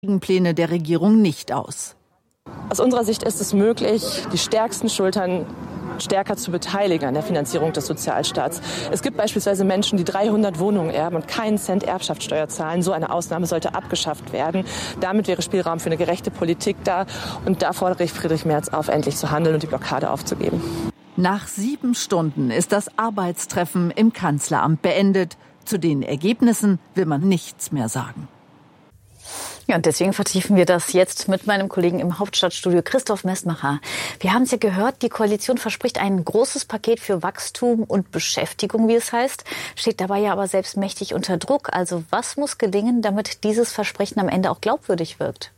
Pläne der Regierung nicht aus. Aus unserer Sicht ist es möglich, die stärksten Schultern stärker zu beteiligen an der Finanzierung des Sozialstaats. Es gibt beispielsweise Menschen, die 300 Wohnungen erben und keinen Cent Erbschaftssteuer zahlen. So eine Ausnahme sollte abgeschafft werden. Damit wäre Spielraum für eine gerechte Politik da. Und da fordere ich Friedrich Merz auf, endlich zu handeln und die Blockade aufzugeben. Nach 7 Stunden ist das Arbeitstreffen im Kanzleramt beendet. Zu den Ergebnissen will man nichts mehr sagen. Ja, und deswegen vertiefen wir das jetzt mit meinem Kollegen im Hauptstadtstudio, Christoph Messmacher. Wir haben es ja gehört, die Koalition verspricht ein großes Paket für Wachstum und Beschäftigung, wie es heißt, steht dabei ja aber selbst mächtig unter Druck. Also was muss gelingen, damit dieses Versprechen am Ende auch glaubwürdig wirkt?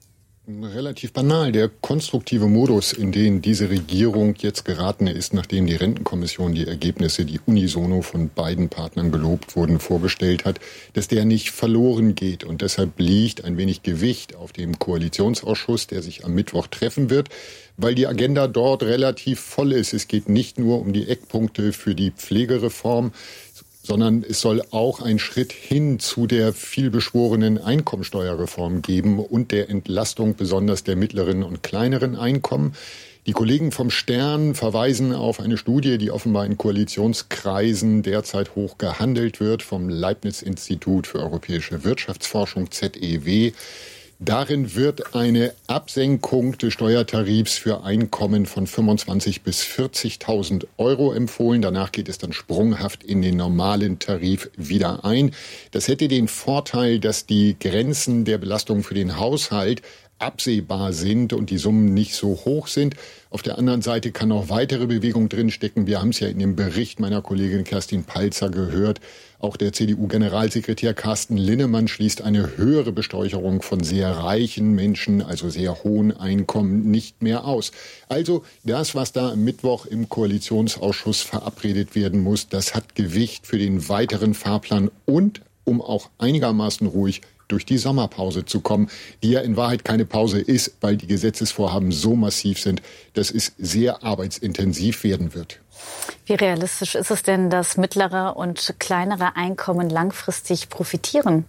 Relativ banal. Der konstruktive Modus, in den diese Regierung jetzt geraten ist, nachdem die Rentenkommission die Ergebnisse, die unisono von beiden Partnern gelobt wurden, vorgestellt hat, dass der nicht verloren geht. Und deshalb liegt ein wenig Gewicht auf dem Koalitionsausschuss, der sich am Mittwoch treffen wird, weil die Agenda dort relativ voll ist. Es geht nicht nur um die Eckpunkte für die Pflegereform, sondern es soll auch einen Schritt hin zu der vielbeschworenen Einkommensteuerreform geben und der Entlastung besonders der mittleren und kleineren Einkommen. Die Kollegen vom Stern verweisen auf eine Studie, die offenbar in Koalitionskreisen derzeit hoch gehandelt wird, vom Leibniz-Institut für europäische Wirtschaftsforschung, ZEW. Darin wird eine Absenkung des Steuertarifs für Einkommen von 25.000 bis 40.000 Euro empfohlen. Danach geht es dann sprunghaft in den normalen Tarif wieder ein. Das hätte den Vorteil, dass die Grenzen der Belastung für den Haushalt absehbar sind und die Summen nicht so hoch sind. Auf der anderen Seite kann noch weitere Bewegung drinstecken. Wir haben es ja in dem Bericht meiner Kollegin Kerstin Palzer gehört. Auch der CDU-Generalsekretär Carsten Linnemann schließt eine höhere Besteuerung von sehr reichen Menschen, also sehr hohen Einkommen, nicht mehr aus. Also das, was da am Mittwoch im Koalitionsausschuss verabredet werden muss, das hat Gewicht für den weiteren Fahrplan und um auch einigermaßen ruhig durch die Sommerpause zu kommen, die ja in Wahrheit keine Pause ist, weil die Gesetzesvorhaben so massiv sind, dass es sehr arbeitsintensiv werden wird. Wie realistisch ist es denn, dass mittlere und kleinere Einkommen langfristig profitieren?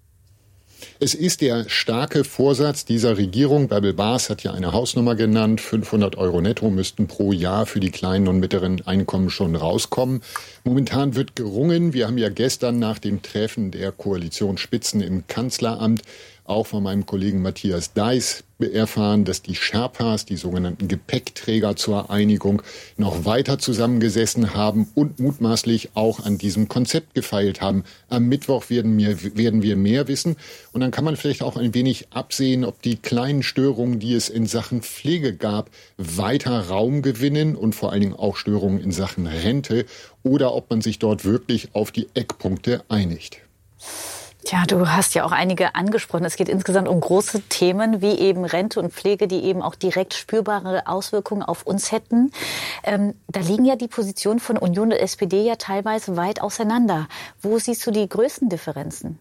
Es ist der starke Vorsatz dieser Regierung. Bärbel Baas hat ja eine Hausnummer genannt. 500 Euro netto müssten pro Jahr für die kleinen und mittleren Einkommen schon rauskommen. Momentan wird gerungen. Wir haben ja gestern nach dem Treffen der Koalitionsspitzen im Kanzleramt auch von meinem Kollegen Matthias Deiß erfahren, dass die Sherpas, die sogenannten Gepäckträger zur Einigung, noch weiter zusammengesessen haben und mutmaßlich auch an diesem Konzept gefeilt haben. Am Mittwoch werden wir mehr wissen. Und dann kann man vielleicht auch ein wenig absehen, ob die kleinen Störungen, die es in Sachen Pflege gab, weiter Raum gewinnen und vor allen Dingen auch Störungen in Sachen Rente oder ob man sich dort wirklich auf die Eckpunkte einigt. Tja, du hast ja auch einige angesprochen. Es geht insgesamt um große Themen wie eben Rente und Pflege, die eben auch direkt spürbare Auswirkungen auf uns hätten. Da liegen ja die Positionen von Union und SPD ja teilweise weit auseinander. Wo siehst du die größten Differenzen?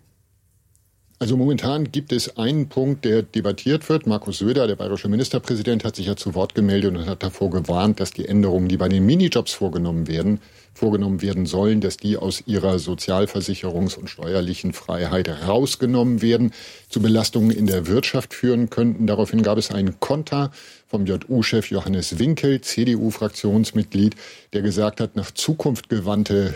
Also momentan gibt es einen Punkt, der debattiert wird. Markus Söder, der bayerische Ministerpräsident, hat sich ja zu Wort gemeldet und hat davor gewarnt, dass die Änderungen, die bei den Minijobs vorgenommen werden sollen, dass die aus ihrer sozialversicherungs- und steuerlichen Freiheit rausgenommen werden, zu Belastungen in der Wirtschaft führen könnten. Daraufhin gab es einen Konter vom JU-Chef Johannes Winkel, CDU-Fraktionsmitglied, der gesagt hat, nach Zukunft gewandte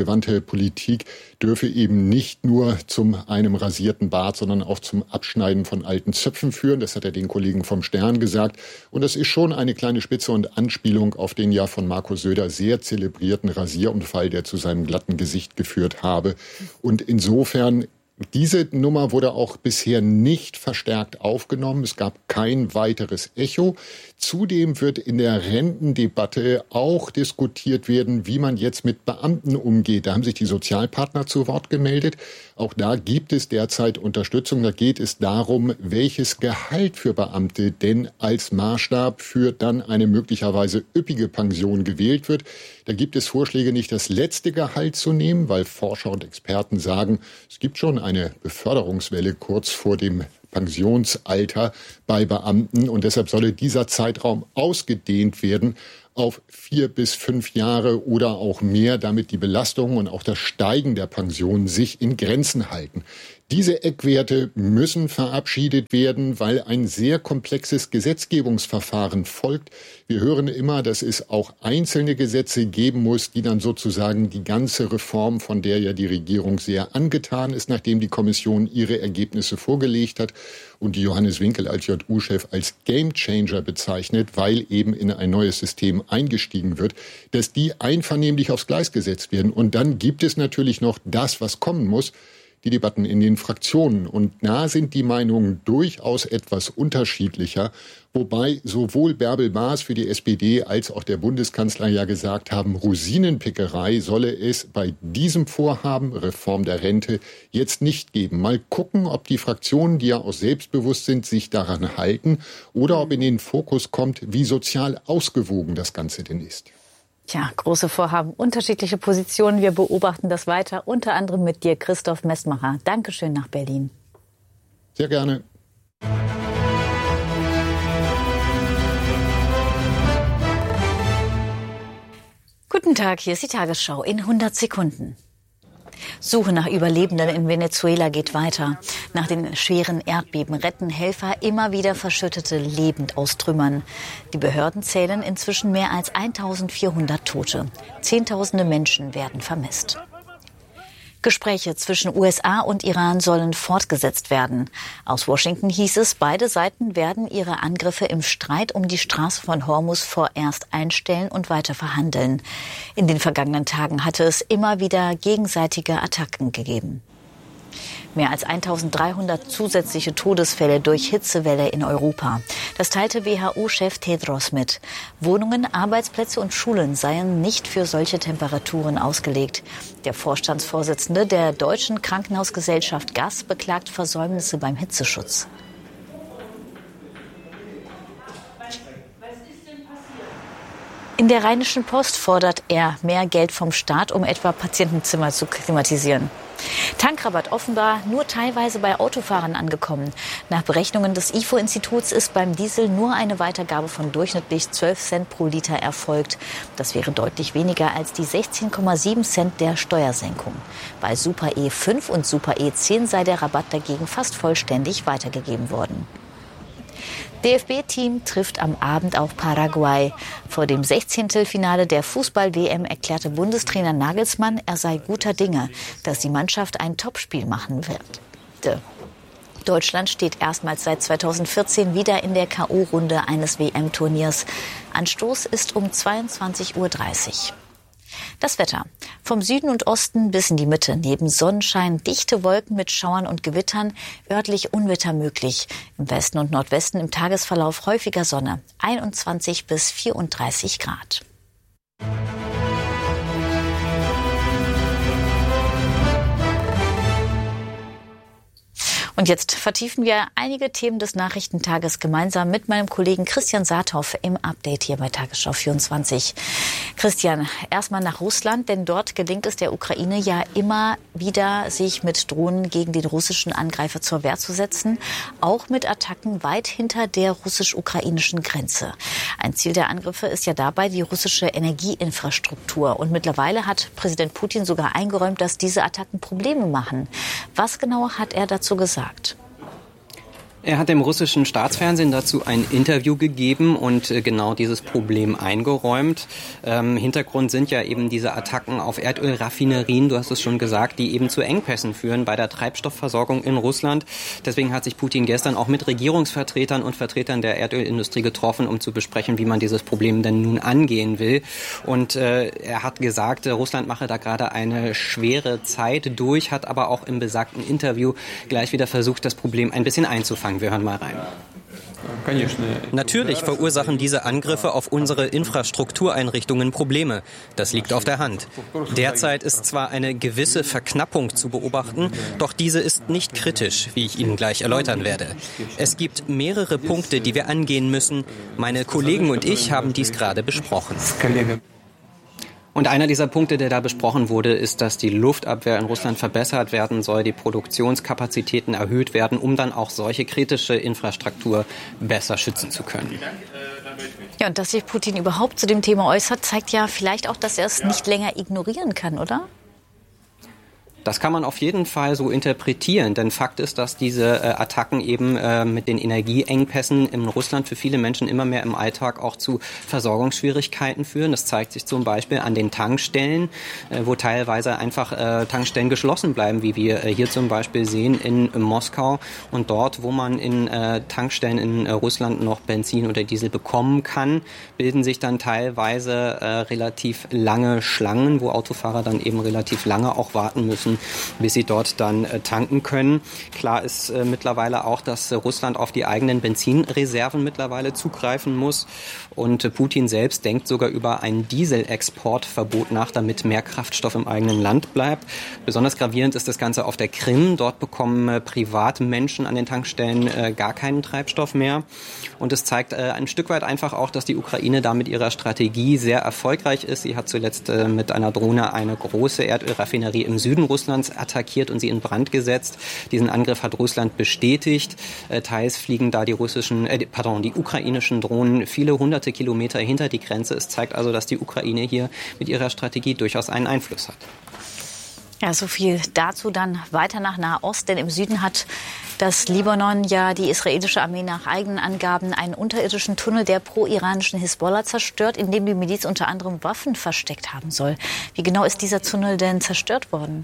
Politik dürfe eben nicht nur zum einem rasierten Bart, sondern auch zum Abschneiden von alten Zöpfen führen. Das hat er den Kollegen vom Stern gesagt. Und das ist schon eine kleine Spitze und Anspielung auf den ja von Markus Söder sehr zelebrierten Rasierunfall, der zu seinem glatten Gesicht geführt habe. Und insofern, diese Nummer wurde auch bisher nicht verstärkt aufgenommen. Es gab kein weiteres Echo. Zudem wird in der Rentendebatte auch diskutiert werden, wie man jetzt mit Beamten umgeht. Da haben sich die Sozialpartner zu Wort gemeldet. Auch da gibt es derzeit Unterstützung. Da geht es darum, welches Gehalt für Beamte denn als Maßstab für dann eine möglicherweise üppige Pension gewählt wird. Da gibt es Vorschläge, nicht das letzte Gehalt zu nehmen, weil Forscher und Experten sagen, es gibt schon eine Beförderungswelle kurz vor dem Pensionsalter bei Beamten und deshalb solle dieser Zeitraum ausgedehnt werden auf 4 bis 5 Jahre oder auch mehr, damit die Belastung und auch das Steigen der Pensionen sich in Grenzen halten. Diese Eckwerte müssen verabschiedet werden, weil ein sehr komplexes Gesetzgebungsverfahren folgt. Wir hören immer, dass es auch einzelne Gesetze geben muss, die dann sozusagen die ganze Reform, von der ja die Regierung sehr angetan ist, nachdem die Kommission ihre Ergebnisse vorgelegt hat und die Johannes Winkel als JU-Chef als Gamechanger bezeichnet, weil eben in ein neues System eingestiegen wird, dass die einvernehmlich aufs Gleis gesetzt werden. Und dann gibt es natürlich noch das, was kommen muss, die Debatten in den Fraktionen. Und da sind die Meinungen durchaus etwas unterschiedlicher, wobei sowohl Bärbel Baas für die SPD als auch der Bundeskanzler ja gesagt haben, Rosinenpickerei solle es bei diesem Vorhaben, Reform der Rente, jetzt nicht geben. Mal gucken, ob die Fraktionen, die ja auch selbstbewusst sind, sich daran halten oder ob in den Fokus kommt, wie sozial ausgewogen das Ganze denn ist. Tja, große Vorhaben, unterschiedliche Positionen. Wir beobachten das weiter, unter anderem mit dir, Christoph Messmacher. Dankeschön nach Berlin. Sehr gerne. Guten Tag, hier ist die Tagesschau in 100 Sekunden. Suche nach Überlebenden in Venezuela geht weiter. Nach den schweren Erdbeben retten Helfer immer wieder Verschüttete lebend aus Trümmern. Die Behörden zählen inzwischen mehr als 1400 Tote. Zehntausende Menschen werden vermisst. Gespräche zwischen USA und Iran sollen fortgesetzt werden. Aus Washington hieß es, beide Seiten werden ihre Angriffe im Streit um die Straße von Hormuz vorerst einstellen und weiter verhandeln. In den vergangenen Tagen hatte es immer wieder gegenseitige Attacken gegeben. Mehr als 1300 zusätzliche Todesfälle durch Hitzewelle in Europa. Das teilte WHO-Chef Tedros mit. Wohnungen, Arbeitsplätze und Schulen seien nicht für solche Temperaturen ausgelegt. Der Vorstandsvorsitzende der Deutschen Krankenhausgesellschaft GAS beklagt Versäumnisse beim Hitzeschutz. In der Rheinischen Post fordert er mehr Geld vom Staat, um etwa Patientenzimmer zu klimatisieren. Tankrabatt offenbar nur teilweise bei Autofahrern angekommen. Nach Berechnungen des IFO-Instituts ist beim Diesel nur eine Weitergabe von durchschnittlich 12 Cent pro Liter erfolgt. Das wäre deutlich weniger als die 16,7 Cent der Steuersenkung. Bei Super E5 und Super E10 sei der Rabatt dagegen fast vollständig weitergegeben worden. DFB-Team trifft am Abend auf Paraguay. Vor dem 16. Finale der Fußball-WM erklärte Bundestrainer Nagelsmann, er sei guter Dinge, dass die Mannschaft ein Topspiel machen wird. Deutschland steht erstmals seit 2014 wieder in der K.O.-Runde eines WM-Turniers. Anstoß ist um 22:30 Uhr. Das Wetter. Vom Süden und Osten bis in die Mitte. Neben Sonnenschein dichte Wolken mit Schauern und Gewittern, örtlich Unwetter möglich. Im Westen und Nordwesten im Tagesverlauf häufiger Sonne. 21 bis 34 Grad. Und jetzt vertiefen wir einige Themen des Nachrichtentages gemeinsam mit meinem Kollegen Christian Saathoff im Update hier bei Tagesschau 24. Christian, erstmal nach Russland, denn dort gelingt es der Ukraine ja immer wieder, sich mit Drohnen gegen den russischen Angreifer zur Wehr zu setzen, auch mit Attacken weit hinter der russisch-ukrainischen Grenze. Ein Ziel der Angriffe ist ja dabei die russische Energieinfrastruktur. Und mittlerweile hat Präsident Putin sogar eingeräumt, dass diese Attacken Probleme machen. Was genau hat er dazu gesagt? Er hat dem russischen Staatsfernsehen dazu ein Interview gegeben und genau dieses Problem eingeräumt. Hintergrund sind ja eben diese Attacken auf Erdölraffinerien, du hast es schon gesagt, die eben zu Engpässen führen bei der Treibstoffversorgung in Russland. Deswegen hat sich Putin gestern auch mit Regierungsvertretern und Vertretern der Erdölindustrie getroffen, um zu besprechen, wie man dieses Problem denn nun angehen will. Und er hat gesagt, Russland mache da gerade eine schwere Zeit durch, hat aber auch im besagten Interview gleich wieder versucht, das Problem ein bisschen einzufangen. Wir hören mal rein. Natürlich verursachen diese Angriffe auf unsere Infrastruktureinrichtungen Probleme. Das liegt auf der Hand. Derzeit ist zwar eine gewisse Verknappung zu beobachten, doch diese ist nicht kritisch, wie ich Ihnen gleich erläutern werde. Es gibt mehrere Punkte, die wir angehen müssen. Meine Kollegen und ich haben dies gerade besprochen. Und einer dieser Punkte, der da besprochen wurde, ist, dass die Luftabwehr in Russland verbessert werden soll, die Produktionskapazitäten erhöht werden, um dann auch solche kritische Infrastruktur besser schützen zu können. Ja, und dass sich Putin überhaupt zu dem Thema äußert, zeigt ja vielleicht auch, dass er es nicht länger ignorieren kann, oder? Das kann man auf jeden Fall so interpretieren, denn Fakt ist, dass diese Attacken eben mit den Energieengpässen in Russland für viele Menschen immer mehr im Alltag auch zu Versorgungsschwierigkeiten führen. Das zeigt sich zum Beispiel an den Tankstellen, wo teilweise einfach Tankstellen geschlossen bleiben, wie wir hier zum Beispiel sehen in Moskau. Und dort, wo man in Tankstellen in Russland noch Benzin oder Diesel bekommen kann, bilden sich dann teilweise relativ lange Schlangen, wo Autofahrer dann eben relativ lange auch warten müssen, bis sie dort dann tanken können. Klar ist mittlerweile auch, dass Russland auf die eigenen Benzinreserven mittlerweile zugreifen muss. Und Putin selbst denkt sogar über ein Dieselexportverbot nach, damit mehr Kraftstoff im eigenen Land bleibt. Besonders gravierend ist das Ganze auf der Krim. Dort bekommen Privatmenschen an den Tankstellen gar keinen Treibstoff mehr. Und es zeigt ein Stück weit einfach auch, dass die Ukraine da mit ihrer Strategie sehr erfolgreich ist. Sie hat zuletzt mit einer Drohne eine große Erdölraffinerie im Süden Russlands attackiert und sie in Brand gesetzt. Diesen Angriff hat Russland bestätigt. Teils fliegen da die ukrainischen Drohnen viele hunderte Kilometer hinter die Grenze. Es zeigt also, dass die Ukraine hier mit ihrer Strategie durchaus einen Einfluss hat. Ja, so viel dazu. Dann weiter nach Nahost, denn im Süden hat das Libanon ja die israelische Armee nach eigenen Angaben einen unterirdischen Tunnel der pro-iranischen Hisbollah zerstört, in dem die Miliz unter anderem Waffen versteckt haben soll. Wie genau ist dieser Tunnel denn zerstört worden?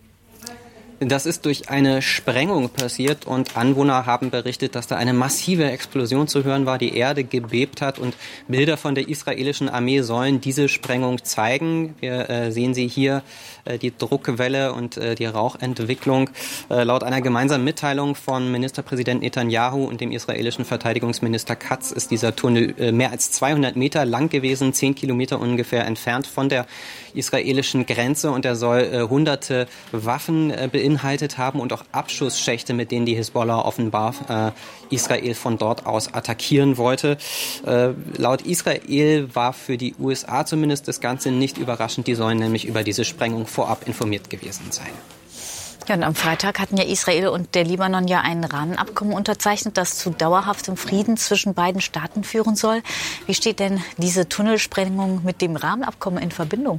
Das ist durch eine Sprengung passiert und Anwohner haben berichtet, dass da eine massive Explosion zu hören war, die Erde gebebt hat und Bilder von der israelischen Armee sollen diese Sprengung zeigen. Wir sehen sie hier, die Druckwelle und die Rauchentwicklung. Laut einer gemeinsamen Mitteilung von Ministerpräsident Netanyahu und dem israelischen Verteidigungsminister Katz ist dieser Tunnel mehr als 200 Meter lang gewesen, 10 Kilometer ungefähr entfernt von der israelischen Grenze und er soll hunderte Waffen beinhaltet haben und auch Abschussschächte, mit denen die Hisbollah offenbar Israel von dort aus attackieren wollte. Laut Israel war für die USA zumindest das Ganze nicht überraschend. Die sollen nämlich über diese Sprengung vorab informiert gewesen sein. Ja, und am Freitag hatten ja Israel und der Libanon ja ein Rahmenabkommen unterzeichnet, das zu dauerhaftem Frieden zwischen beiden Staaten führen soll. Wie steht denn diese Tunnelsprengung mit dem Rahmenabkommen in Verbindung?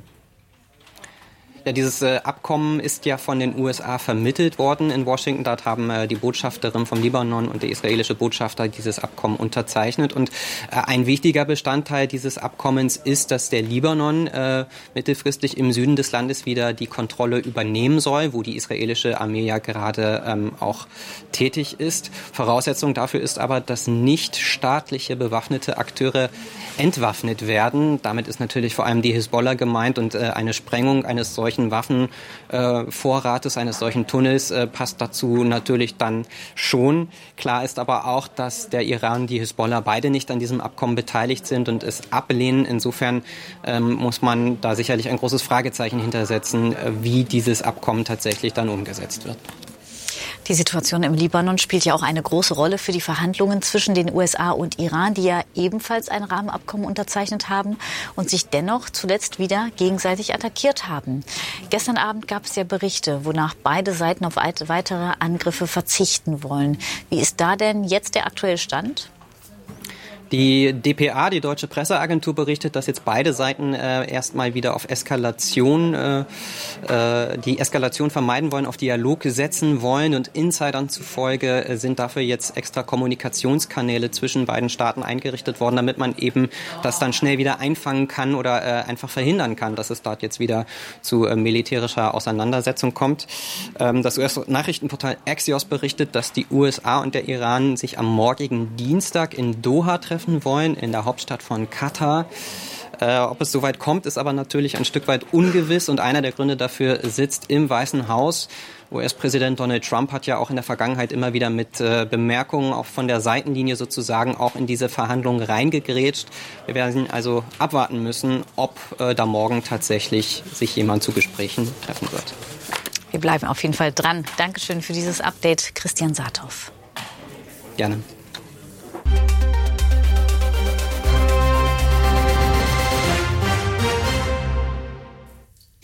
Ja, dieses Abkommen ist ja von den USA vermittelt worden in Washington. Dort haben die Botschafterin vom Libanon und der israelische Botschafter dieses Abkommen unterzeichnet. Und ein wichtiger Bestandteil dieses Abkommens ist, dass der Libanon mittelfristig im Süden des Landes wieder die Kontrolle übernehmen soll, wo die israelische Armee ja gerade auch tätig ist. Voraussetzung dafür ist aber, dass nicht staatliche bewaffnete Akteure entwaffnet werden. Damit ist natürlich vor allem die Hisbollah gemeint und eine Sprengung eines solchen Waffenvorrates, eines solchen Tunnels passt dazu natürlich dann schon. Klar ist aber auch, dass der Iran und die Hisbollah beide nicht an diesem Abkommen beteiligt sind und es ablehnen. Insofern muss man da sicherlich ein großes Fragezeichen hintersetzen, wie dieses Abkommen tatsächlich dann umgesetzt wird. Die Situation im Libanon spielt ja auch eine große Rolle für die Verhandlungen zwischen den USA und Iran, die ja ebenfalls ein Rahmenabkommen unterzeichnet haben und sich dennoch zuletzt wieder gegenseitig attackiert haben. Gestern Abend gab es ja Berichte, wonach beide Seiten auf weitere Angriffe verzichten wollen. Wie ist da denn jetzt der aktuelle Stand? Die dpa, die Deutsche Presseagentur, berichtet, dass jetzt beide Seiten erstmal wieder auf die Eskalation vermeiden wollen, auf Dialog setzen wollen. Und Insidern zufolge sind dafür jetzt extra Kommunikationskanäle zwischen beiden Staaten eingerichtet worden, damit man eben das dann schnell wieder einfangen kann oder einfach verhindern kann, dass es dort jetzt wieder zu militärischer Auseinandersetzung kommt. Das US-Nachrichtenportal Axios berichtet, dass die USA und der Iran sich am morgigen Dienstag in Doha treffen wollen, in der Hauptstadt von Katar. Ob es soweit kommt, ist aber natürlich ein Stück weit ungewiss und einer der Gründe dafür sitzt im Weißen Haus. US-Präsident Donald Trump hat ja auch in der Vergangenheit immer wieder mit Bemerkungen auch von der Seitenlinie sozusagen auch in diese Verhandlungen reingegrätscht. Wir werden also abwarten müssen, ob da morgen tatsächlich sich jemand zu Gesprächen treffen wird. Wir bleiben auf jeden Fall dran. Dankeschön für dieses Update, Christian Saathoff. Gerne.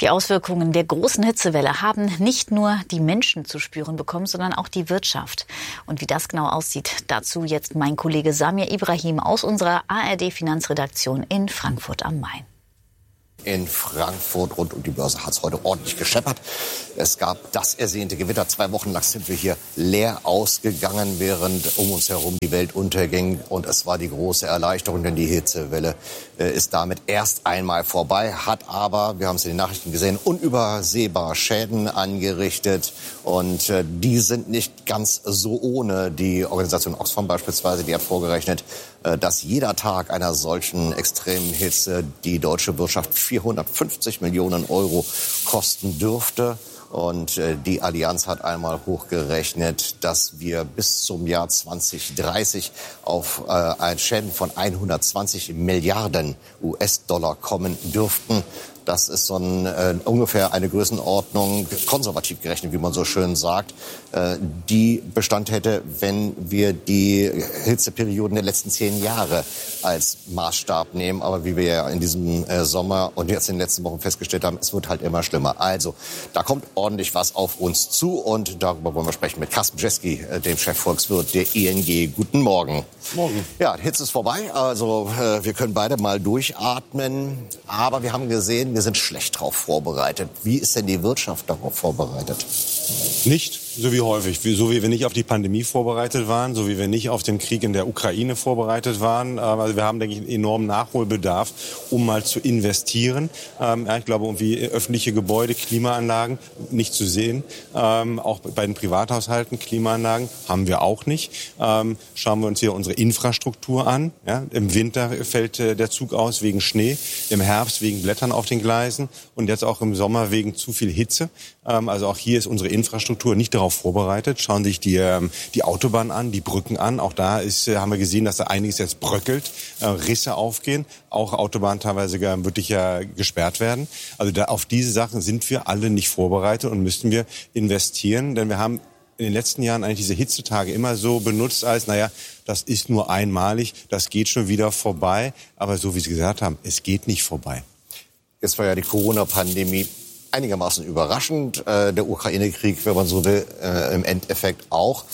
Die Auswirkungen der großen Hitzewelle haben nicht nur die Menschen zu spüren bekommen, sondern auch die Wirtschaft. Und wie das genau aussieht, dazu jetzt mein Kollege Samir Ibrahim aus unserer ARD-Finanzredaktion in Frankfurt am Main. In Frankfurt rund um die Börse hat es heute ordentlich gescheppert. Es gab das ersehnte Gewitter. 2 Wochen lang sind wir hier leer ausgegangen, während um uns herum die Welt unterging. Und es war die große Erleichterung, denn die Hitzewelle ist damit erst einmal vorbei, hat aber, wir haben es in den Nachrichten gesehen, unübersehbar Schäden angerichtet. Und die sind nicht ganz so ohne. Die Organisation Oxfam beispielsweise, die hat vorgerechnet, dass jeder Tag einer solchen extremen Hitze die deutsche Wirtschaft 450 Millionen Euro kosten dürfte. Und die Allianz hat einmal hochgerechnet, dass wir bis zum Jahr 2030 auf ein Schäden von 120 Milliarden US-Dollar kommen dürften. Das ist so ungefähr eine Größenordnung, konservativ gerechnet, wie man so schön sagt, die Bestand hätte, wenn wir die Hitzeperioden der letzten 10 Jahre als Maßstab nehmen. Aber wie wir ja in diesem Sommer und jetzt in den letzten Wochen festgestellt haben, es wird halt immer schlimmer. Also da kommt ordentlich was auf uns zu und darüber wollen wir sprechen mit Carsten Brzezki, dem Chefvolkswirt der ING. Guten Morgen. Morgen. Ja, die Hitze ist vorbei, also wir können beide mal durchatmen. Aber wir haben gesehen, wir sind schlecht darauf vorbereitet. Wie ist denn die Wirtschaft darauf vorbereitet? Nicht so wie häufig. So wie wir nicht auf die Pandemie vorbereitet waren, so wie wir nicht auf den Krieg in der Ukraine vorbereitet waren. Also wir haben, denke ich, einen enormen Nachholbedarf, um mal zu investieren. Ich glaube, irgendwie öffentliche Gebäude, Klimaanlagen nicht zu sehen. Auch bei den Privathaushalten Klimaanlagen haben wir auch nicht. Schauen wir uns hier unsere Infrastruktur an. Ja, im Winter fällt der Zug aus wegen Schnee, im Herbst wegen Blättern auf den Gleisen und jetzt auch im Sommer wegen zu viel Hitze. Also auch hier ist unsere Infrastruktur nicht darauf vorbereitet. Schauen Sie sich die Autobahn an, die Brücken an. Auch da haben wir gesehen, dass da einiges jetzt bröckelt, Risse aufgehen, auch Autobahnen teilweise wirklich gesperrt werden. Also auf diese Sachen sind wir alle nicht vorbereitet und müssen wir investieren, denn wir haben in den letzten Jahren eigentlich diese Hitzetage immer so benutzt als, das ist nur einmalig, das geht schon wieder vorbei. Aber so wie Sie gesagt haben, es geht nicht vorbei. Jetzt war ja die Corona-Pandemie einigermaßen überraschend. Der Ukraine-Krieg, wenn man so will, im Endeffekt auch.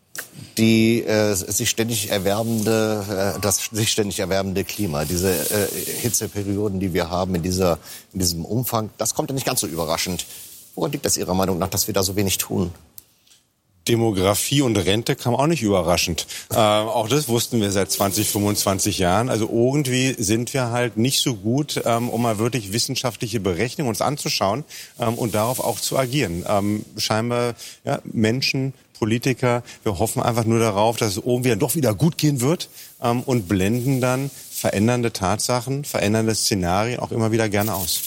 Das sich ständig erwärmende Klima, diese Hitzeperioden, die wir haben in diesem Umfang, das kommt ja nicht ganz so überraschend. Woran liegt das Ihrer Meinung nach, dass wir da so wenig tun? Demografie und Rente kam auch nicht überraschend. Auch das wussten wir seit 20, 25 Jahren. Also irgendwie sind wir halt nicht so gut, um mal wirklich wissenschaftliche Berechnungen uns anzuschauen und darauf auch zu agieren. Scheinbar Menschen, Politiker, wir hoffen einfach nur darauf, dass es irgendwie dann doch wieder gut gehen wird und blenden dann verändernde Tatsachen, verändernde Szenarien auch immer wieder gerne aus.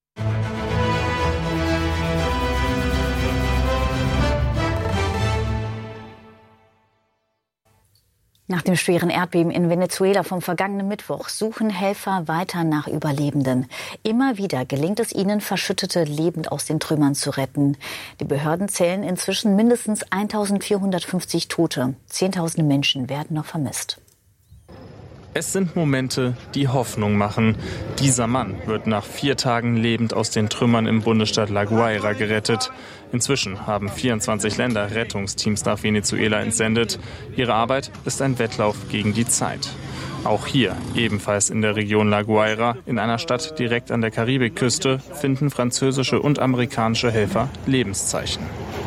Nach dem schweren Erdbeben in Venezuela vom vergangenen Mittwoch suchen Helfer weiter nach Überlebenden. Immer wieder gelingt es ihnen, Verschüttete lebend aus den Trümmern zu retten. Die Behörden zählen inzwischen mindestens 1450 Tote. Zehntausende Menschen werden noch vermisst. Es sind Momente, die Hoffnung machen. Dieser Mann wird nach 4 Tagen lebend aus den Trümmern im Bundesstaat La Guaira gerettet. Inzwischen haben 24 Länder Rettungsteams nach Venezuela entsendet. Ihre Arbeit ist ein Wettlauf gegen die Zeit. Auch hier, ebenfalls in der Region La Guaira, in einer Stadt direkt an der Karibikküste, finden französische und amerikanische Helfer Lebenszeichen.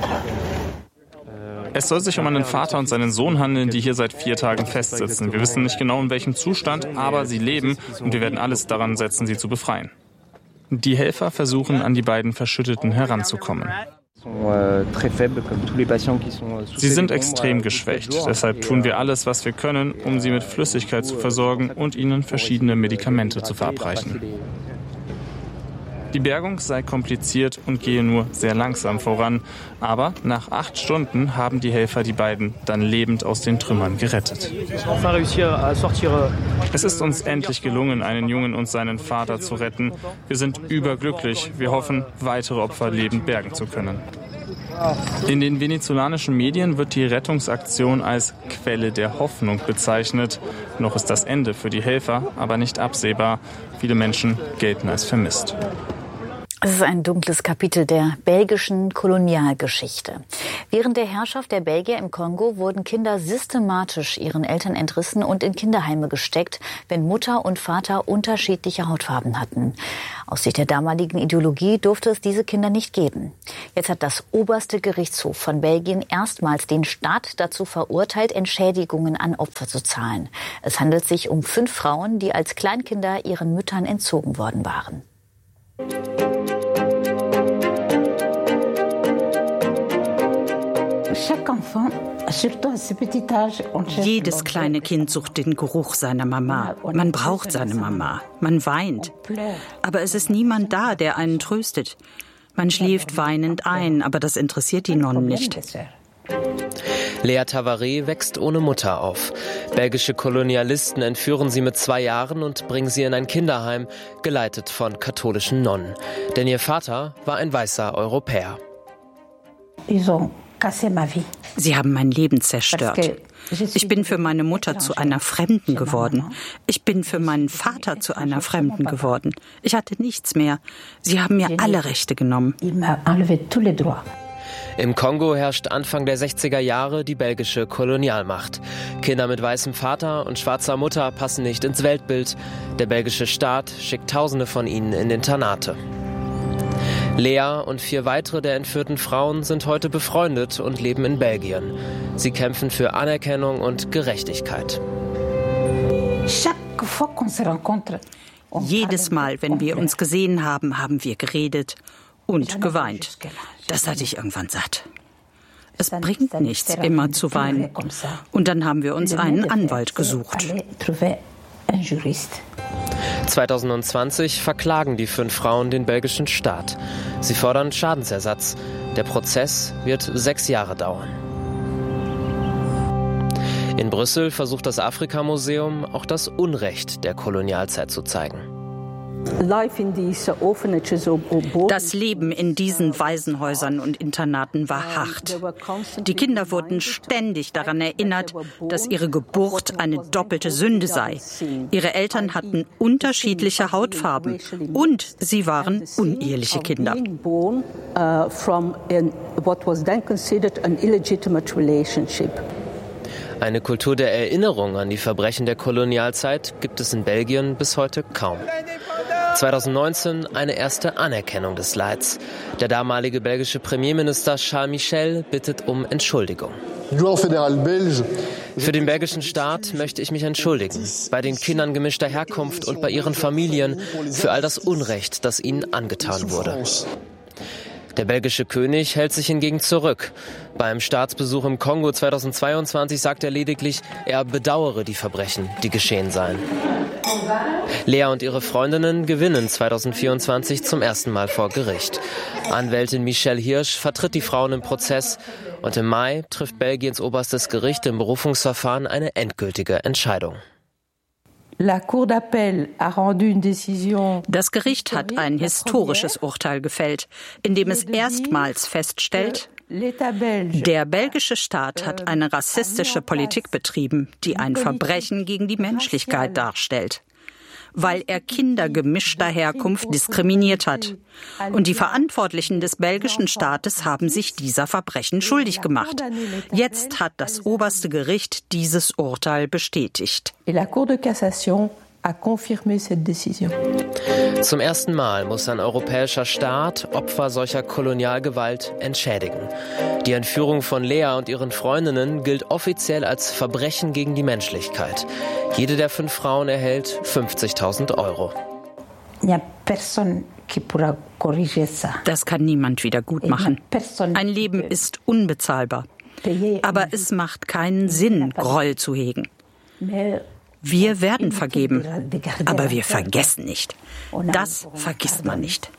Es soll sich um einen Vater und seinen Sohn handeln, die hier seit 4 Tagen festsitzen. Wir wissen nicht genau, in welchem Zustand, aber sie leben und wir werden alles daran setzen, sie zu befreien. Die Helfer versuchen, an die beiden Verschütteten heranzukommen. Sie sind extrem geschwächt. Deshalb tun wir alles, was wir können, um sie mit Flüssigkeit zu versorgen und ihnen verschiedene Medikamente zu verabreichen. Die Bergung sei kompliziert und gehe nur sehr langsam voran. Aber nach 8 Stunden haben die Helfer die beiden dann lebend aus den Trümmern gerettet. Es ist uns endlich gelungen, einen Jungen und seinen Vater zu retten. Wir sind überglücklich. Wir hoffen, weitere Opfer lebend bergen zu können. In den venezolanischen Medien wird die Rettungsaktion als Quelle der Hoffnung bezeichnet. Noch ist das Ende für die Helfer aber nicht absehbar. Viele Menschen gelten als vermisst. Das ist ein dunkles Kapitel der belgischen Kolonialgeschichte. Während der Herrschaft der Belgier im Kongo wurden Kinder systematisch ihren Eltern entrissen und in Kinderheime gesteckt, wenn Mutter und Vater unterschiedliche Hautfarben hatten. Aus Sicht der damaligen Ideologie durfte es diese Kinder nicht geben. Jetzt hat das oberste Gerichtshof von Belgien erstmals den Staat dazu verurteilt, Entschädigungen an Opfer zu zahlen. Es handelt sich um 5 Frauen, die als Kleinkinder ihren Müttern entzogen worden waren. Jedes kleine Kind sucht den Geruch seiner Mama. Man braucht seine Mama. Man weint. Aber es ist niemand da, der einen tröstet. Man schläft weinend ein, aber das interessiert die Nonnen nicht. Lea Tavares wächst ohne Mutter auf. Belgische Kolonialisten entführen sie mit 2 Jahren und bringen sie in ein Kinderheim, geleitet von katholischen Nonnen. Denn ihr Vater war ein weißer Europäer. Sie haben mein Leben zerstört. Ich bin für meine Mutter zu einer Fremden geworden. Ich bin für meinen Vater zu einer Fremden geworden. Ich hatte nichts mehr. Sie haben mir alle Rechte genommen. Im Kongo herrscht Anfang der 60er Jahre die belgische Kolonialmacht. Kinder mit weißem Vater und schwarzer Mutter passen nicht ins Weltbild. Der belgische Staat schickt Tausende von ihnen in Internate. Lea und 4 weitere der entführten Frauen sind heute befreundet und leben in Belgien. Sie kämpfen für Anerkennung und Gerechtigkeit. Jedes Mal, wenn wir uns gesehen haben, haben wir geredet und geweint. Das hatte ich irgendwann satt. Es bringt nichts, immer zu weinen. Und dann haben wir uns einen Anwalt gesucht. 2020 verklagen die 5 Frauen den belgischen Staat. Sie fordern Schadensersatz. Der Prozess wird 6 Jahre dauern. In Brüssel versucht das Afrika-Museum auch das Unrecht der Kolonialzeit zu zeigen. Das Leben in diesen Waisenhäusern und Internaten war hart. Die Kinder wurden ständig daran erinnert, dass ihre Geburt eine doppelte Sünde sei. Ihre Eltern hatten unterschiedliche Hautfarben und sie waren uneheliche Kinder. Eine Kultur der Erinnerung an die Verbrechen der Kolonialzeit gibt es in Belgien bis heute kaum. 2019 eine erste Anerkennung des Leids. Der damalige belgische Premierminister Charles Michel bittet um Entschuldigung. Für den belgischen Staat möchte ich mich entschuldigen, bei den Kindern gemischter Herkunft und bei ihren Familien für all das Unrecht, das ihnen angetan wurde. Der belgische König hält sich hingegen zurück. Beim Staatsbesuch im Kongo 2022 sagt er lediglich, er bedauere die Verbrechen, die geschehen seien. Lea und ihre Freundinnen gewinnen 2024 zum ersten Mal vor Gericht. Anwältin Michelle Hirsch vertritt die Frauen im Prozess und im Mai trifft Belgiens oberstes Gericht im Berufungsverfahren eine endgültige Entscheidung. Das Gericht hat ein historisches Urteil gefällt, in dem es erstmals feststellt, der belgische Staat hat eine rassistische Politik betrieben, die ein Verbrechen gegen die Menschlichkeit darstellt, weil er Kinder gemischter Herkunft diskriminiert hat. Und die Verantwortlichen des belgischen Staates haben sich dieser Verbrechen schuldig gemacht. Jetzt hat das oberste Gericht dieses Urteil bestätigt. Zum ersten Mal muss ein europäischer Staat Opfer solcher Kolonialgewalt entschädigen. Die Entführung von Lea und ihren Freundinnen gilt offiziell als Verbrechen gegen die Menschlichkeit. Jede der 5 Frauen erhält 50.000 Euro. Das kann niemand wieder gut machen. Ein Leben ist unbezahlbar. Aber es macht keinen Sinn, Groll zu hegen. Wir werden vergeben, aber wir vergessen nicht. Das vergisst man nicht.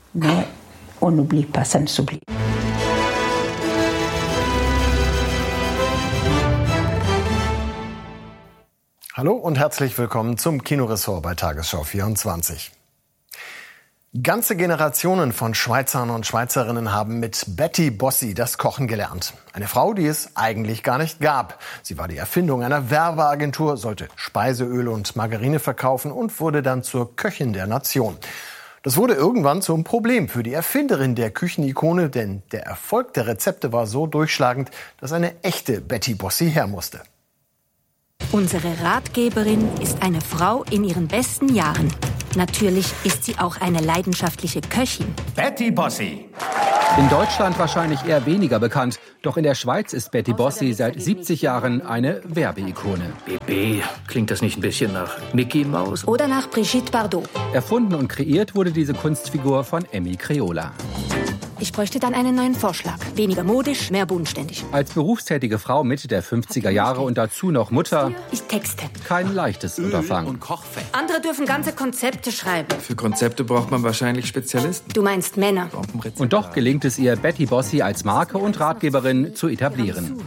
Hallo und herzlich willkommen zum Kinoressort bei Tagesschau 24. Ganze Generationen von Schweizern und Schweizerinnen haben mit Betty Bossi das Kochen gelernt. Eine Frau, die es eigentlich gar nicht gab. Sie war die Erfindung einer Werbeagentur, sollte Speiseöl und Margarine verkaufen und wurde dann zur Köchin der Nation. Das wurde irgendwann zum Problem für die Erfinderin der Küchenikone, denn der Erfolg der Rezepte war so durchschlagend, dass eine echte Betty Bossi her musste. Unsere Ratgeberin ist eine Frau in ihren besten Jahren. Natürlich ist sie auch eine leidenschaftliche Köchin. Betty Bossi. In Deutschland wahrscheinlich eher weniger bekannt. Doch in der Schweiz ist Betty Bossi seit 70 Jahren eine Werbeikone. BB, klingt das nicht ein bisschen nach Mickey Mouse? Oder nach Brigitte Bardot. Erfunden und kreiert wurde diese Kunstfigur von Emmy Creola. Ich bräuchte dann einen neuen Vorschlag. Weniger modisch, mehr bodenständig. Als berufstätige Frau Mitte der 50er Jahre und dazu noch Mutter, ich texte. Kein leichtes Unterfangen. Andere dürfen ganze Konzepte schreiben. Für Konzepte braucht man wahrscheinlich Spezialisten. Du meinst Männer. Und doch gelingt es ihr, Betty Bossi als Marke und Ratgeberin zu etablieren.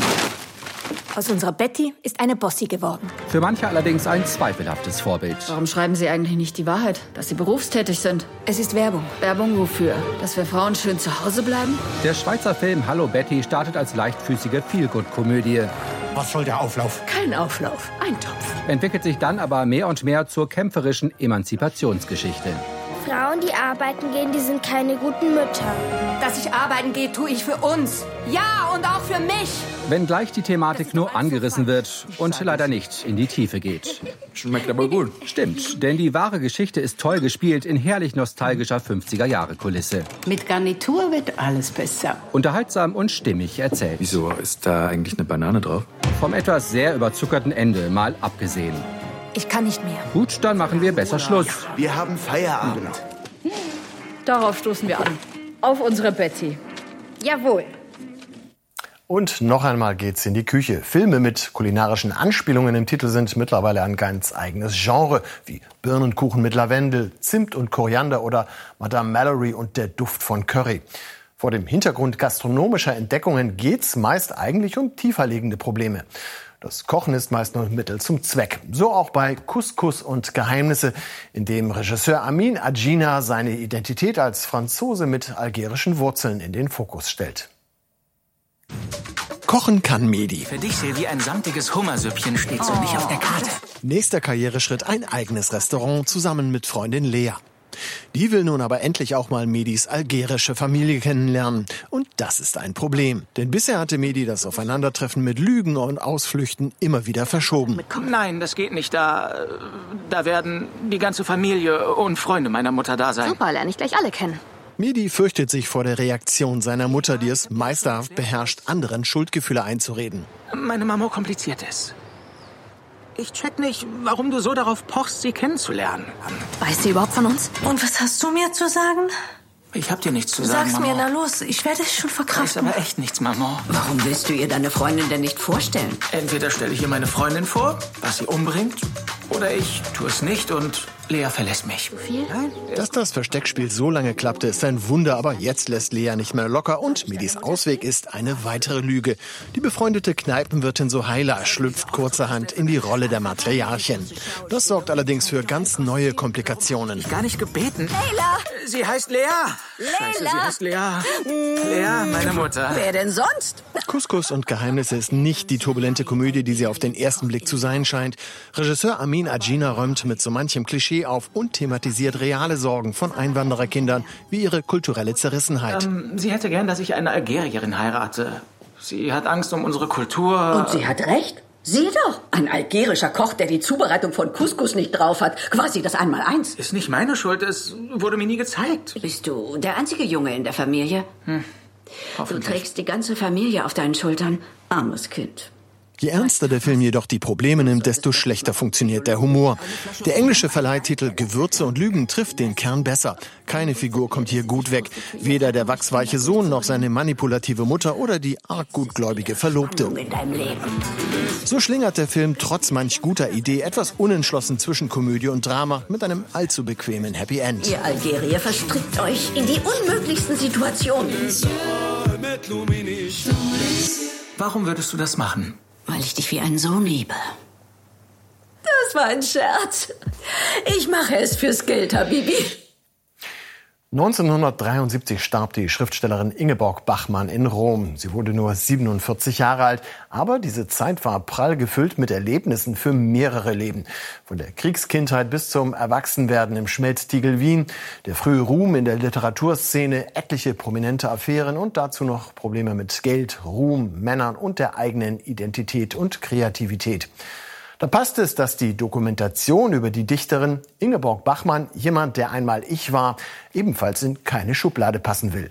Aus unserer Betty ist eine Bossi geworden. Für manche allerdings ein zweifelhaftes Vorbild. Warum schreiben Sie eigentlich nicht die Wahrheit, dass Sie berufstätig sind? Es ist Werbung. Werbung wofür? Dass wir Frauen schön zu Hause bleiben? Der Schweizer Film Hallo Betty startet als leichtfüßige Feelgood-Komödie. Was soll der Auflauf? Kein Auflauf, ein Topf. Entwickelt sich dann aber mehr und mehr zur kämpferischen Emanzipationsgeschichte. Frauen, die arbeiten gehen, die sind keine guten Mütter. Dass ich arbeiten gehe, tue ich für uns. Ja, und auch für mich. Wenngleich die Thematik nur angerissen wird und leider nicht in die Tiefe geht. Schmeckt aber gut. Stimmt, denn die wahre Geschichte ist toll gespielt in herrlich nostalgischer 50er-Jahre-Kulisse. Mit Garnitur wird alles besser. Unterhaltsam und stimmig erzählt. Wieso, ist da eigentlich eine Banane drauf? Vom etwas sehr überzuckerten Ende mal abgesehen. Ich kann nicht mehr. Gut, dann machen wir besser Schluss. Wir haben Feierabend. Darauf stoßen wir an. Auf unsere Betty. Jawohl. Und noch einmal geht's in die Küche. Filme mit kulinarischen Anspielungen im Titel sind mittlerweile ein ganz eigenes Genre, wie Birnenkuchen mit Lavendel, Zimt und Koriander oder Madame Mallory und der Duft von Curry. Vor dem Hintergrund gastronomischer Entdeckungen geht's meist eigentlich um tiefer liegende Probleme. Das Kochen ist meist nur Mittel zum Zweck. So auch bei Couscous und Geheimnisse, in dem Regisseur Amin Adjina seine Identität als Franzose mit algerischen Wurzeln in den Fokus stellt. Kochen kann Mehdi. Für dich, Silvi, ein samtiges Hummersüppchen steht so nicht auf der Karte. Nächster Karriereschritt, ein eigenes Restaurant zusammen mit Freundin Lea. Die will nun aber endlich auch mal Mehdis algerische Familie kennenlernen. Und das ist ein Problem. Denn bisher hatte Mehdi das Aufeinandertreffen mit Lügen und Ausflüchten immer wieder verschoben. Nein, das geht nicht. Da werden die ganze Familie und Freunde meiner Mutter da sein. Super, lerne ich gleich alle kennen. Mehdi fürchtet sich vor der Reaktion seiner Mutter, die es meisterhaft beherrscht, anderen Schuldgefühle einzureden. Meine Mama kompliziert es. Ich check nicht, warum du so darauf pochst, sie kennenzulernen. Weiß sie überhaupt von uns? Und was hast du mir zu sagen? Ich hab dir nichts zu sagen, Sag's Mama. mir, na los, ich werde es schon verkraften. Ist aber echt nichts, Mama. Warum willst du ihr deine Freundin denn nicht vorstellen? Entweder stelle ich ihr meine Freundin vor, was sie umbringt, oder ich tue es nicht und Lea verlässt mich. Dass das Versteckspiel so lange klappte, ist ein Wunder, aber jetzt lässt Lea nicht mehr locker und Medis Ausweg ist eine weitere Lüge. Die befreundete Kneipenwirtin Sohaila schlüpft kurzerhand in die Rolle der Matriarchin. Das sorgt allerdings für ganz neue Komplikationen. Gar nicht gebeten. Leila! Sie heißt Lea! Scheiße, sie heißt Lea. Lea, meine Mutter. Wer denn sonst? Couscous und Geheimnisse ist nicht die turbulente Komödie, die sie auf den ersten Blick zu sein scheint. Regisseur Amin Adjina räumt mit so manchem Klischee auf und thematisiert reale Sorgen von Einwandererkindern wie ihre kulturelle Zerrissenheit. Sie hätte gern, dass ich eine Algerierin heirate. Sie hat Angst um unsere Kultur. Und sie hat recht. Sieh doch, ein algerischer Koch, der die Zubereitung von Couscous nicht drauf hat. Quasi das Einmaleins. Ist nicht meine Schuld, es wurde mir nie gezeigt. Bist du der einzige Junge in der Familie? Du trägst die ganze Familie auf deinen Schultern. Armes Kind. Je ernster der Film jedoch die Probleme nimmt, desto schlechter funktioniert der Humor. Der englische Verleihtitel Gewürze und Lügen trifft den Kern besser. Keine Figur kommt hier gut weg. Weder der wachsweiche Sohn noch seine manipulative Mutter oder die arg gutgläubige Verlobte. So schlingert der Film trotz manch guter Idee etwas unentschlossen zwischen Komödie und Drama mit einem allzu bequemen Happy End. Ihr Algerier verstrickt euch in die unmöglichsten Situationen. Warum würdest du das machen? Weil ich dich wie einen Sohn liebe. Das war ein Scherz. Ich mache es fürs Geld, Habibi. 1973 starb die Schriftstellerin Ingeborg Bachmann in Rom. Sie wurde nur 47 Jahre alt, aber diese Zeit war prall gefüllt mit Erlebnissen für mehrere Leben. Von der Kriegskindheit bis zum Erwachsenwerden im Schmelztiegel Wien, der frühe Ruhm in der Literaturszene, etliche prominente Affären und dazu noch Probleme mit Geld, Ruhm, Männern und der eigenen Identität und Kreativität. Da passt es, dass die Dokumentation über die Dichterin Ingeborg Bachmann, jemand, der einmal ich war, ebenfalls in keine Schublade passen will.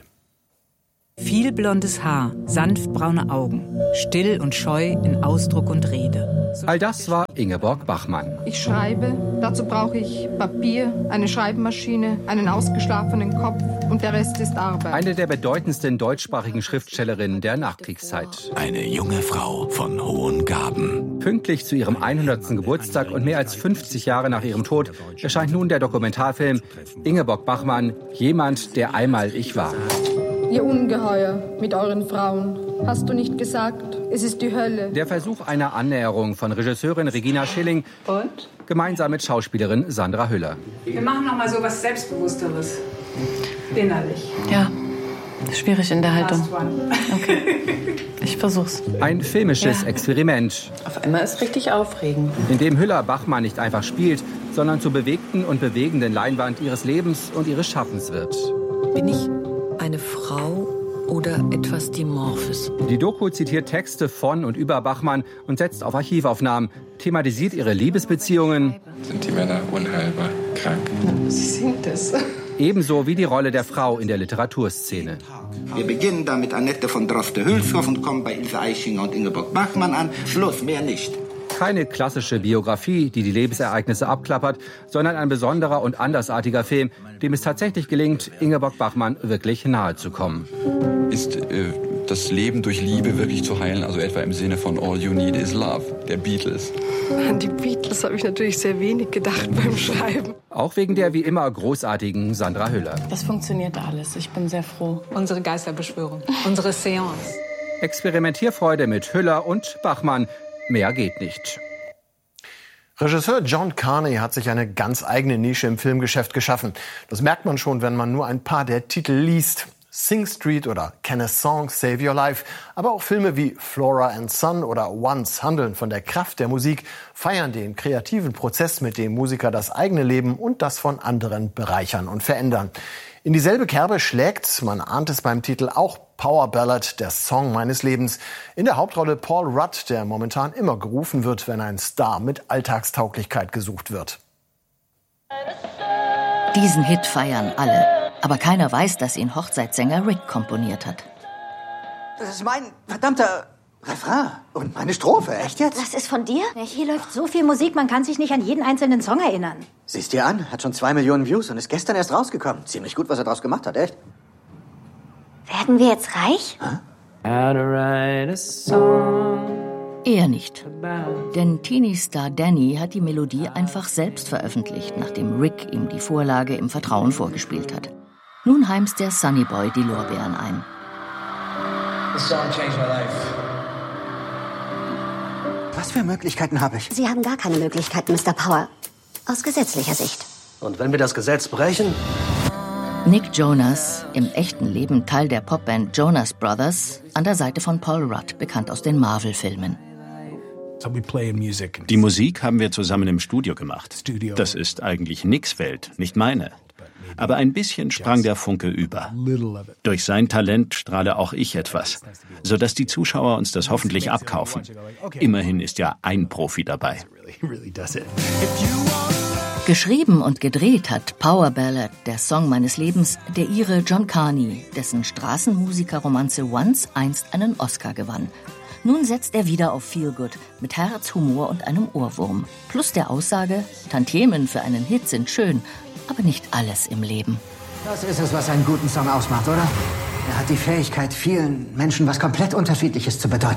Viel blondes Haar, sanft braune Augen, still und scheu in Ausdruck und Rede. All das war Ingeborg Bachmann. Ich schreibe, dazu brauche ich Papier, eine Schreibmaschine, einen ausgeschlafenen Kopf und der Rest ist Arbeit. Eine der bedeutendsten deutschsprachigen Schriftstellerinnen der Nachkriegszeit. Eine junge Frau von hohen Gaben. Pünktlich zu ihrem 100. Geburtstag und mehr als 50 Jahre nach ihrem Tod erscheint nun der Dokumentarfilm Ingeborg Bachmann, jemand, der einmal ich war. Ihr Ungeheuer mit euren Frauen. Hast du nicht gesagt, es ist die Hölle? Der Versuch einer Annäherung von Regisseurin Regina Schilling und? Gemeinsam mit Schauspielerin Sandra Hüller. Wir machen noch mal so was Selbstbewussteres. Innerlich. Ja, schwierig in der Haltung. Okay, ich versuch's. Ein filmisches Experiment. Auf einmal ist richtig aufregend. In dem Hüller Bachmann nicht einfach spielt, sondern zur bewegten und bewegenden Leinwand ihres Lebens und ihres Schaffens wird. Bin ich eine Frau oder etwas Dimorphes? Die Doku zitiert Texte von und über Bachmann und setzt auf Archivaufnahmen, thematisiert ihre Liebesbeziehungen. Sind die Männer unheilbar krank? Sie sind es. Ebenso wie die Rolle der Frau in der Literaturszene. Wir beginnen da mit Annette von Droste-Hülshoff und kommen bei Ilse Aichinger und Ingeborg Bachmann an. Schluss, mehr nicht. Keine klassische Biografie, die die Lebensereignisse abklappert, sondern ein besonderer und andersartiger Film, dem es tatsächlich gelingt, Ingeborg Bachmann wirklich nahe zu kommen. Ist das Leben durch Liebe wirklich zu heilen? Also etwa im Sinne von All You Need Is Love, der Beatles. An die Beatles habe ich natürlich sehr wenig gedacht beim Schreiben. Auch wegen der wie immer großartigen Sandra Hüller. Das funktioniert alles. Ich bin sehr froh. Unsere Geisterbeschwörung, unsere Seance. Experimentierfreude mit Hüller und Bachmann. Mehr geht nicht. Regisseur John Carney hat sich eine ganz eigene Nische im Filmgeschäft geschaffen. Das merkt man schon, wenn man nur ein paar der Titel liest. Sing Street oder Can a Song Save Your Life, aber auch Filme wie Flora and Son oder Once handeln von der Kraft der Musik, feiern den kreativen Prozess, mit dem Musiker das eigene Leben und das von anderen bereichern und verändern. In dieselbe Kerbe schlägt, man ahnt es beim Titel, auch Power Ballad, der Song meines Lebens. In der Hauptrolle Paul Rudd, der momentan immer gerufen wird, wenn ein Star mit Alltagstauglichkeit gesucht wird. Diesen Hit feiern alle, aber keiner weiß, dass ihn Hochzeitssänger Rick komponiert hat. Das ist mein verdammter Refrain und meine Strophe, echt jetzt? Das ist von dir? Hier läuft so viel Musik, man kann sich nicht an jeden einzelnen Song erinnern. Siehst dir an, hat schon 2 Millionen Views und ist gestern erst rausgekommen. Ziemlich gut, was er draus gemacht hat, echt. Werden wir jetzt reich? Eher nicht. Denn Teenie-Star Danny hat die Melodie einfach selbst veröffentlicht, nachdem Rick ihm die Vorlage im Vertrauen vorgespielt hat. Nun heimst der Sunny Boy die Lorbeeren ein. The song changed my life. Was für Möglichkeiten habe ich? Sie haben gar keine Möglichkeiten, Mr. Power. Aus gesetzlicher Sicht. Und wenn wir das Gesetz brechen? Nick Jonas, im echten Leben Teil der Popband Jonas Brothers, an der Seite von Paul Rudd, bekannt aus den Marvel-Filmen. Die Musik haben wir zusammen im Studio gemacht. Das ist eigentlich Nicks Welt, nicht meine. Aber ein bisschen sprang der Funke über. Durch sein Talent strahle auch ich etwas, sodass die Zuschauer uns das hoffentlich abkaufen. Immerhin ist ja ein Profi dabei. Geschrieben und gedreht hat Power Ballad, der Song meines Lebens, der Ire John Carney, dessen Straßenmusikerromanze Once einst einen Oscar gewann. Nun setzt er wieder auf Feelgood mit Herz, Humor und einem Ohrwurm. Plus der Aussage, Tantiemen für einen Hit sind schön, aber nicht alles im Leben. Das ist es, was einen guten Song ausmacht, oder? Er hat die Fähigkeit, vielen Menschen was komplett Unterschiedliches zu bedeuten.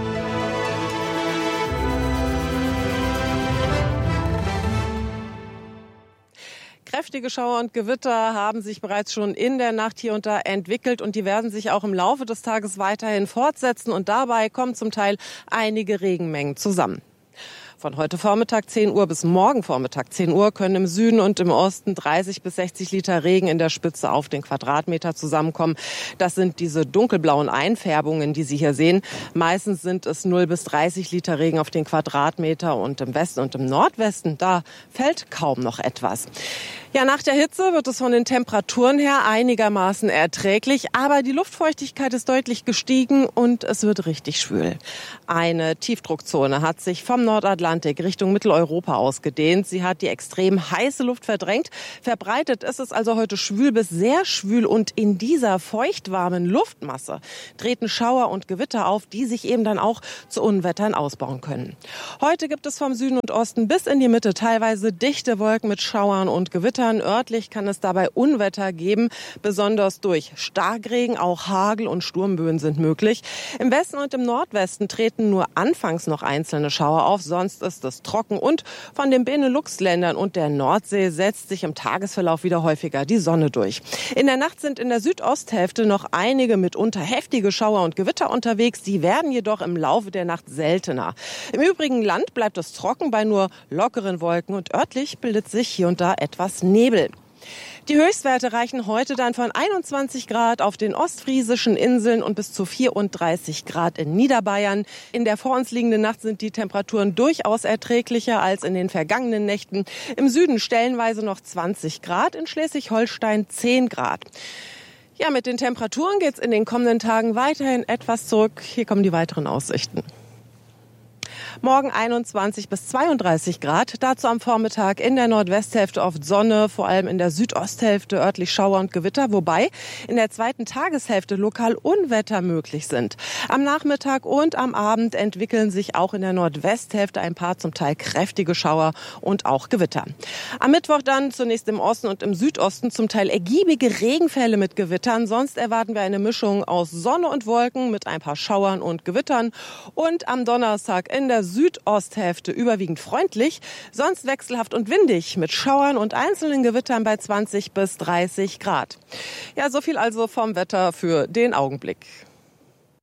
Kräftige Schauer und Gewitter haben sich bereits schon in der Nacht hier und da entwickelt und die werden sich auch im Laufe des Tages weiterhin fortsetzen und dabei kommen zum Teil einige Regenmengen zusammen. Von heute Vormittag 10 Uhr bis morgen Vormittag 10 Uhr können im Süden und im Osten 30 bis 60 Liter Regen in der Spitze auf den Quadratmeter zusammenkommen. Das sind diese dunkelblauen Einfärbungen, die Sie hier sehen. Meistens sind es 0 bis 30 Liter Regen auf den Quadratmeter und im Westen und im Nordwesten, da fällt kaum noch etwas. Ja, nach der Hitze wird es von den Temperaturen her einigermaßen erträglich, aber die Luftfeuchtigkeit ist deutlich gestiegen und es wird richtig schwül. Eine Tiefdruckzone hat sich vom Nordatlantik Richtung Mitteleuropa ausgedehnt. Sie hat die extrem heiße Luft verdrängt. Verbreitet ist es also heute schwül bis sehr schwül und in dieser feuchtwarmen Luftmasse treten Schauer und Gewitter auf, die sich eben dann auch zu Unwettern ausbauen können. Heute gibt es vom Süden und Osten bis in die Mitte teilweise dichte Wolken mit Schauern und Gewittern. Örtlich kann es dabei Unwetter geben, besonders durch Starkregen, auch Hagel und Sturmböen sind möglich. Im Westen und im Nordwesten treten nur anfangs noch einzelne Schauer auf, sonst ist es trocken und von den Benelux-Ländern und der Nordsee setzt sich im Tagesverlauf wieder häufiger die Sonne durch. In der Nacht sind in der Südosthälfte noch einige mitunter heftige Schauer und Gewitter unterwegs, die werden jedoch im Laufe der Nacht seltener. Im übrigen Land bleibt es trocken bei nur lockeren Wolken und örtlich bildet sich hier und da etwas Nebel. Die Höchstwerte reichen heute dann von 21 Grad auf den ostfriesischen Inseln und bis zu 34 Grad in Niederbayern. In der vor uns liegenden Nacht sind die Temperaturen durchaus erträglicher als in den vergangenen Nächten. Im Süden stellenweise noch 20 Grad, in Schleswig-Holstein 10 Grad. Ja, mit den Temperaturen geht's in den kommenden Tagen weiterhin etwas zurück. Hier kommen die weiteren Aussichten. Morgen 21 bis 32 Grad, dazu am Vormittag in der Nordwesthälfte oft Sonne, vor allem in der Südosthälfte örtlich Schauer und Gewitter, wobei in der zweiten Tageshälfte lokal Unwetter möglich sind. Am Nachmittag und am Abend entwickeln sich auch in der Nordwesthälfte ein paar zum Teil kräftige Schauer und auch Gewitter. Am Mittwoch dann zunächst im Osten und im Südosten zum Teil ergiebige Regenfälle mit Gewittern. Sonst erwarten wir eine Mischung aus Sonne und Wolken mit ein paar Schauern und Gewittern. Und am Donnerstag in der Südosthälfte überwiegend freundlich, sonst wechselhaft und windig mit Schauern und einzelnen Gewittern bei 20 bis 30 Grad. Ja, so viel also vom Wetter für den Augenblick.